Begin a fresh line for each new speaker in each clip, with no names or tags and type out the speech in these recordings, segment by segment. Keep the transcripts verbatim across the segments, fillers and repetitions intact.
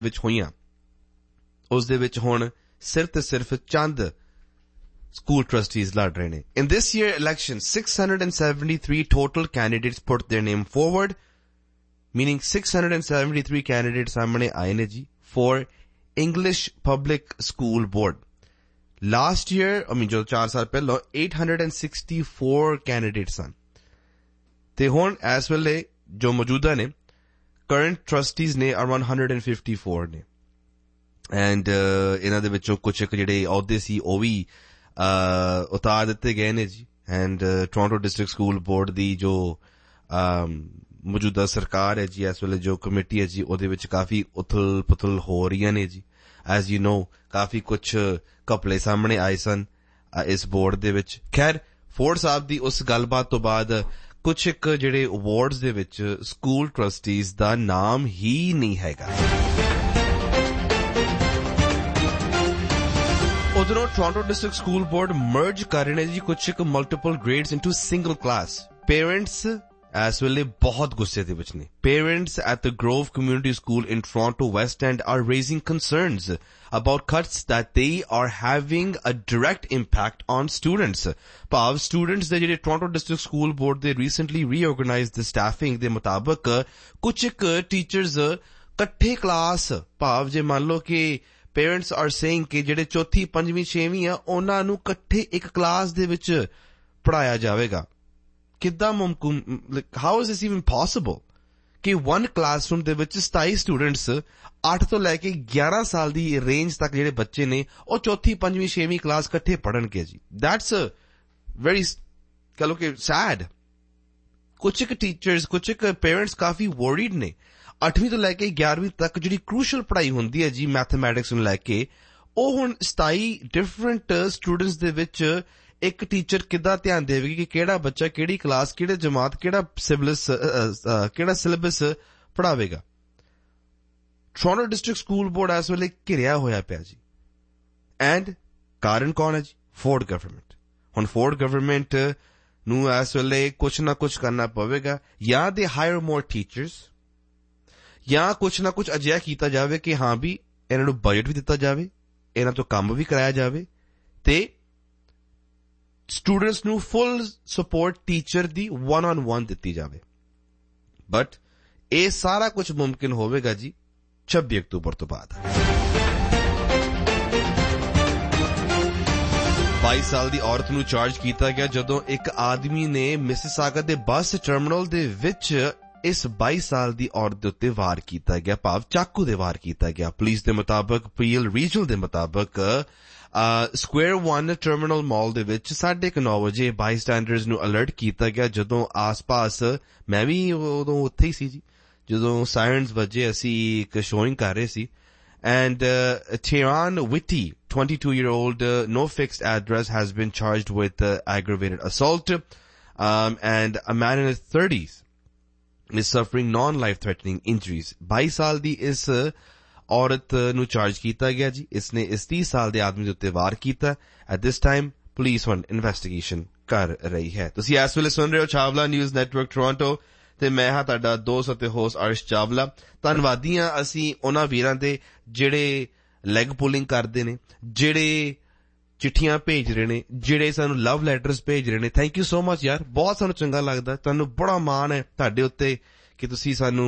ਵਿੱਚ ਹੋਈਆਂ ਉਸ ਦੇ ਵਿੱਚ ਹੁਣ ਸਿਰਫ ਤੇ ਸਿਰਫ ਚੰਦ school trustees ਲੜ ਰਹੇ ਨੇ. In this year election, six hundred seventy-three total candidates put their name forward, meaning six hundred seventy-three candidates ਸਾਹਮਣੇ ਆਏ ਨੇ ਜੀ for English Public School Board. Last year, I mean ਜੋ ਚਾਰ ਸਾਲ ਪਹਿਲਾਂ eight hundred sixty-four candidates ਸਨ ਤੇ ਹੁਣ ਇਸ ਵੇਲੇ ਜੋ ਮੌਜੂਦਾ ਨੇ current trustees ਨੇ are one hundred fifty-four ਨੇ. And uh, ਇਹਨਾਂ ਦੇ ਵਿੱਚੋਂ ਕੁਝ ਇੱਕ ਜਿਹੜੇ ਅਹੁਦੇ ਸੀ ਉਹ ਵੀ Uh, ਉਤਾਰ ਦਿੱਤੇ ਗਏ ਨੇ ਜੀ. And Toronto district school board ਦੀ ਜੋ ਮੌਜੂਦਾ ਸਰਕਾਰ ਹੈ ਜੀ ਇਸ ਵੇਲੇ ਜੋ ਕਮੇਟੀ ਹੈ ਜੀ ਉਹਦੇ ਵਿੱਚ ਕਾਫੀ ਉਥਲ ਪੁਥਲ ਹੋ ਰਹੀਆਂ ਨੇ ਜੀ. ਐਜ਼ ਯੂ ਨੋ ਕਾਫੀ ਕੁਛ ਘਪਲੇ ਸਾਹਮਣੇ ਆਏ ਸਨ ਇਸ ਬੋਰਡ ਦੇ ਵਿੱਚ. ਖੈਰ ਫੋਰਡ ਸਾਹਿਬ ਦੀ ਉਸ ਗੱਲਬਾਤ ਤੋਂ ਬਾਅਦ ਕੁਛ ਇੱਕ ਜਿਹੜੇ ਅਵਾਰਡਸ ਦੇ ਵਿੱਚ ਸਕੂਲ ਟਰਸਟੀਜ਼ ਦਾ ਨਾਮ ਹੀ ਨਹੀਂ ਹੈਗਾ. ਉਧਰੋਂ Toronto district school board merge ਕਰ ਰਹੇ ਨੇ ਜੀ ਕੁਛ ਇੱਕ multiple grades into single class. Parents ਇਸ ਵੇਲੇ ਬਹੁਤ ਗੁੱਸੇ ਦੇ ਵਿੱਚ ਨੇ. Parents at the Grove community school in Toronto West and R raising ਕੰਸਰਨਸ about cuts that they are having a direct impact on students. ਭਾਵ ਸਟੂਡੈਂਟਸ ਦੇ ਜਿਹੜੇ ਟੋਰਾਂਟੋ ਡਿਸਟ੍ਰਿਕਟ ਸਕੂਲ ਬੋਰਡ ਦੇ ਰੀਸੈਂਟਲੀ ਰੀਆਰਗੇਨਾਈਜ਼ਡ ਦ ਸਟਾਫਿੰਗ ਦੇ ਮੁਤਾਬਕ ਕੁਛ ਇੱਕ ਟੀਚਰਸ ਇਕੱਠੇ class ਭਾਵ ਜੇ ਮੰਨ ਲਓ ਕਿ ਪੇਰੈਂਟਸ ਆਰ ਸੇਇੰਗ ਕਿ ਜਿਹੜੇ ਚੌਥੀ ਪੰਜਵੀਂ ਛੇਵੀਂ ਆ ਉਹਨਾਂ ਨੂੰ ਇਕੱਠੇ ਇੱਕ ਕਲਾਸ ਦੇ ਵਿੱਚ ਪੜ੍ਹਾਇਆ ਜਾਵੇਗਾ. ਕਿੱਦਾਂ ਮੁਮਕਿਨ? How is this even possible ਕਿ ਵਨ ਕਲਾਸਰੂਮ ਦੇ ਵਿੱਚ ਸਤਾਈ ਸਟੂਡੈਂਟਸ ਅੱਠ ਤੋਂ ਲੈ ਕੇ ਗਿਆਰਾਂ ਸਾਲ ਦੀ ਰੇਂਜ ਤੱਕ ਜਿਹੜੇ ਬੱਚੇ ਨੇ ਉਹ ਚੌਥੀ ਪੰਜਵੀਂ ਛੇਵੀਂ ਕਲਾਸ ਇਕੱਠੇ ਪੜ੍ਹਨਗੇ ਜੀ. ਦੈਟਸ ਵੈਰੀ ਕਹ ਲਓ ਕਿ ਸੈਡ. ਕੁਛ ਇੱਕ ਟੀਚਰਸ ਕੁਛ ਇੱਕ ਪੇਰੈਂਟਸ ਕਾਫੀ ਵੋਰੀਡ ਨੇ. ਅੱਠਵੀਂ ਤੋਂ ਲੈ ਕੇ ਗਿਆਰਵੀਂ ਤੱਕ ਜਿਹੜੀ ਕ੍ਰੂਸ਼ਲ ਪੜ੍ਹਾਈ ਹੁੰਦੀ ਹੈ ਜੀ ਮੈਥਮੈਟਿਕਸ ਨੂੰ ਲੈ ਕੇ ਉਹ ਹੁਣ ਸਤਾਈ ਡਿਫਰੈਂਟ ਸਟੂਡੈਂਟਸ ਦੇ ਵਿੱਚ ਇੱਕ ਟੀਚਰ ਕਿੱਦਾਂ ਧਿਆਨ ਦੇਵੇਗੀ ਕਿ ਕਿਹੜਾ ਬੱਚਾ ਕਿਹੜੀ ਕਲਾਸ ਕਿਹੜੇ ਜਮਾਤ ਕਿਹੜਾ ਸਿਲੇਬਸ ਕਿਹੜਾ syllabus ਪੜ੍ਹਾਵੇਗਾ. Toronto district school board ਇਸ ਵੇਲੇ ਘਿਰਿਆ ਹੋਇਆ ਪਿਆ ਜੀ. ਐਂਡ ਕਾਰਨ ਕੌਣ ਹੈ ਜੀ? Ford government. ਹੁਣ ਫੋਰਡ ਗਵਰਨਮੈਂਟ ਨੂੰ ਇਸ ਵੇਲੇ ਕੁਛ ਨਾ ਕੁਛ ਕਰਨਾ ਪਵੇਗਾ. ਜਾਂ ਦੇ ਹਾਇਰ ਮੋਰ ਟੀਚਰਸ ਜਾਂ ਕੁਛ ਨਾ ਕੁਛ ਅਜਿਹਾ ਕੀਤਾ ਜਾਵੇ ਕਿ ਹਾਂ ਵੀ ਇਹਨਾਂ ਨੂੰ ਬਜਟ ਵੀ ਦਿੱਤਾ ਜਾਵੇ ਇਹਨਾਂ ਤੋਂ ਕੰਮ ਵੀ ਕਰਾਇਆ ਜਾਵੇ ਤੇ ਸਟੂਡੈਂਟਸ ਨੂੰ full support teacher the one on one ਦਿੱਤੀ ਜਾਵੇ. ਬਟ ਇਹ ਸਾਰਾ ਕੁਝ ਮੁਮਕਿਨ ਹੋਵੇਗਾ ਜੀ ਛੱਬੀ ਅਕਤੂਬਰ ਤੋਂ ਬਾਅਦ. ਬਾਈ ਸਾਲ ਦੀ ਔਰਤ ਨੂੰ ਚਾਰਜ ਕੀਤਾ ਗਿਆ ਜਦੋਂ ਇੱਕ ਆਦਮੀ ਨੇ ਮਿਸਿਸਾਗਾ ਦੇ ਬੱਸ ਟਰਮੀਨਲ ਦੇ ਵਿੱਚ ਇਸ ਬਾਈ ਸਾਲ ਦੀ ਔਰਤ ਦੇ ਉੱਤੇ ਵਾਰ ਕੀਤਾ ਗਿਆ ਭਾਵ ਚਾਕੂ ਦੇ ਵਾਰ ਕੀਤਾ ਗਿਆ. ਪੁਲਿਸ ਦੇ ਮੁਤਾਬਕ ਪੀਐਲ ਰੀਜਨਲ ਦੇ ਮੁਤਾਬਕ ਸਕੁਏਅਰ ਵਨ ਟਰਮੀਨਲ ਮਾਲ ਦੇ ਵਿੱਚ ਸਾਢੇ ਕੁ ਨੌ ਵਜੇ ਬਾਈ ਸਟੈਂਡਰਸ ਨੂੰ ਅਲਰਟ ਕੀਤਾ ਗਿਆ ਜਦੋਂ ਆਸ-ਪਾਸ ਮੈਂ ਵੀ ਉਦੋਂ ਉੱਥੇ ਹੀ ਸੀ ਜੀ ਜਦੋਂ ਸਾਇਰਨਸ ਵੱਜੇ ਅਸੀਂ ਇੱਕ ਸ਼ੋਇੰਗ ਕਰ ਰਹੇ ਸੀ. And Tehran Witty, twenty-two year old, uh, no fixed address, has been charged with uh, aggravated assault, um, and a man in his thirties is suffering non-life threatening injuries. ਬਾਈ ਸਾਲ ਦੀ ਇਸ ਔਰਤ ਨੂੰ ਚਾਰਜ ਕੀਤਾ ਗਿਆ ਜੀ. ਇਸਨੇ ਇਸ ਤੀਹ ਸਾਲ ਦੇ ਆਦਮੀ ਦੇ ਉੱਤੇ ਵਾਰ ਕੀਤਾ. ਐਟ ਦਿਸ ਟਾਈਮ ਪੁਲਿਸ ਹੁਣ ਇਨਵੈਸਟੀਗੇਸ਼ਨ ਕਰ ਰਹੀ ਹੈ. ਤੁਸੀਂ ਇਸ ਵੇਲੇ ਸੁਣ ਰਹੇ ਹੋ ਚਾਵਲਾ ਨਿਊਜ਼ ਨੈਟਵਰਕ ਟੋਰਾਂਟੋ ਤੇ ਮੈਂ ਹਾਂ ਤੁਹਾਡਾ ਦੋਸਤ ਅਤੇ ਹੋਸਟ ਅਰਸ਼ ਚਾਵਲਾ. ਧੰਨਵਾਦੀ ਹਾਂ ਅਸੀਂ ਉਹਨਾਂ ਵੀਰਾਂ ਦੇ ਜਿਹੜੇ ਲੈਗ ਪੁਲਿੰਗ ਕਰਦੇ ਨੇ ਜਿਹੜੇ ਚਿੱਠੀਆਂ ਭੇਜ ਰਹੇ ਨੇ ਜਿਹੜੇ ਸਾਨੂੰ ਲਵ ਲੈਟਰਸ ਭੇਜ ਰਹੇ ਨੇ. ਥੈਂਕ ਯੂ ਸੋ ਮਚ ਯਾਰ. ਬਹੁਤ ਸਾਨੂੰ ਚੰਗਾ ਲੱਗਦਾ. ਤੁਹਾਨੂੰ ਬੜਾ ਮਾਣ ਹੈ ਤੁਹਾਡੇ ਉੱਤੇ ਕਿ ਤੁਸੀਂ ਸਾਨੂੰ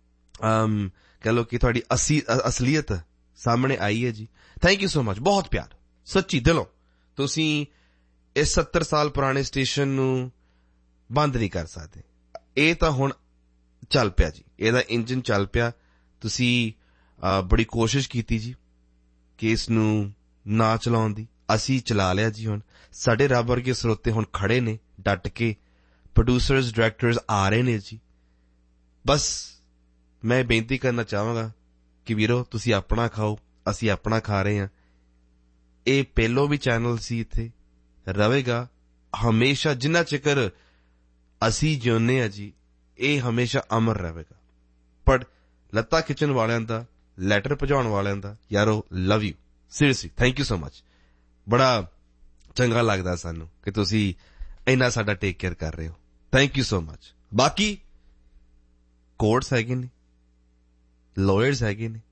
ਕਹਿ ਲਓ ਕਿ ਤੁਹਾਡੀ ਅਸੀ ਅਸਲੀਅਤ ਸਾਹਮਣੇ ਆਈ ਹੈ ਜੀ. Thank you so much. ਬਹੁਤ ਪਿਆਰ ਸੱਚੀ ਦਿਲੋਂ. ਤੁਸੀਂ ਇਸ ਸੱਤਰ ਸਾਲ ਪੁਰਾਣੇ ਸਟੇਸ਼ਨ ਨੂੰ ਬੰਦ ਨਹੀਂ ਕਰ ਸਕਦੇ. ਇਹ ਤਾਂ ਹੁਣ ਚੱਲ ਪਿਆ ਜੀ. ਇਹਦਾ ਇੰਜਨ ਚੱਲ ਪਿਆ. ਤੁਸੀਂ ਬੜੀ ਕੋਸ਼ਿਸ਼ ਕੀਤੀ ਜੀ ਕਿ ਇਸ ਨੂੰ ਨਾ ਚਲਾਉਣ ਦੀ. ਅਸੀਂ ਚਲਾ ਲਿਆ ਜੀ. ਹੁਣ ਸਾਡੇ ਰੱਬ ਵਰਗੇ ਸਰੋਤੇ ਹੁਣ ਖੜੇ ਨੇ ਡਟ ਕੇ. ਪ੍ਰੋਡਿਊਸਰਸ ਡਾਇਰੈਕਟਰਸ ਆ ਰਹੇ ਨੇ ਜੀ. ਬਸ ਮੈਂ ਬੇਨਤੀ ਕਰਨਾ ਚਾਹਾਂਗਾ ਕਿ ਵੀਰੋ ਤੁਸੀਂ ਆਪਣਾ ਖਾਓ ਅਸੀਂ ਆਪਣਾ ਖਾ ਰਹੇ ਹਾਂ. ਇਹ ਪਹਿਲੋਂ ਵੀ ਚੈਨਲ ਸੀ ਇੱਥੇ ਰਹੇਗਾ ਹਮੇਸ਼ਾ. ਜਿੰਨਾ ਚਿਕਰ ਅਸੀਂ ਜਿਉਂਦੇ ਹਾਂ ਜੀ ਇਹ ਹਮੇਸ਼ਾ ਅਮਰ ਰਹੇਗਾ. ਪਰ ਲੱਤਾਂ ਖਿੱਚਣ ਵਾਲਿਆਂ ਦਾ ਲੈਟਰ ਭਜਾਉਣ ਵਾਲਿਆਂ ਦਾ ਯਾਰੋ love you seriously. Thank you so much. ਬੜਾ ਚੰਗਾ ਲੱਗਦਾ ਸਾਨੂੰ ਕਿ ਤੁਸੀਂ ਇੰਨਾ ਸਾਡਾ ਟੇਕ ਕੇਅਰ ਕਰ ਰਹੇ ਹੋ. Thank you so much. ਬਾਕੀ ਕੋਰਟਸ ਹੈਗੇ ਨੇ ਲਾਇਰਸ ਹੈਗੇ ਨੇ